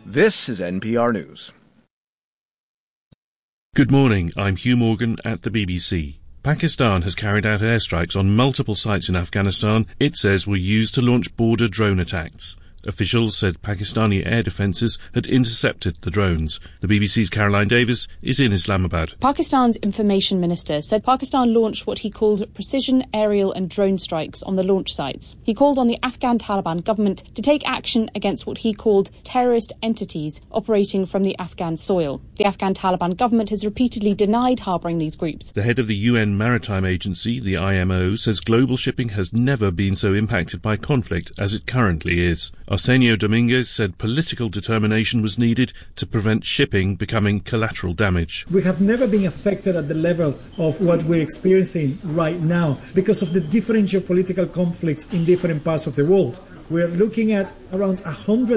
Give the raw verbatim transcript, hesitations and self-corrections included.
This is N P R News. Good morning, I'm Hugh Morgan at the B B C. Pakistan has carried out airstrikes on multiple sites in Afghanistan it says were used to launch border drone attacks. Officials said Pakistani air defences had intercepted the drones. The B B C's Caroline Davis is in Islamabad. Pakistan's information minister said Pakistan launched what he called precision aerial and drone strikes on the launch sites. He called on the Afghan Taliban government to take action against what he called terrorist entities operating from the Afghan soil. The Afghan Taliban government has repeatedly denied harbouring these groups. The head of the U N Maritime Agency, the I M O, says global shipping has never been so impacted by conflict as it currently is. Arsenio Dominguez said political determination was needed to prevent shipping becoming collateral damage. We have never been affected at the level of what we're experiencing right now because of the different geopolitical conflicts in different parts of the world. We're looking at around one hundred